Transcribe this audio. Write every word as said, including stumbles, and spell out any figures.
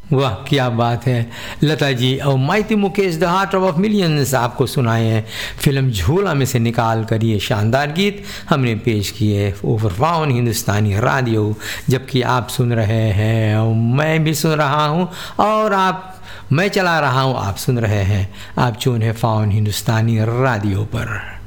वाह क्या बात है लता जी। और mighty Mukesh the heart of millions आपको सुनाए हैं फिल्म झूला में से निकाल कर ये शानदार गीत हमने पेश किए ओवर फाउन हिंदुस्तानी रेडियो। जबकि आप सुन रहे हैं और मैं भी सुन रहा हूँ और आप मैं चला रहा हूँ, आप सुन रहे हैं, आप चुन है फाउन हिंदुस्तानी रेडियो पर।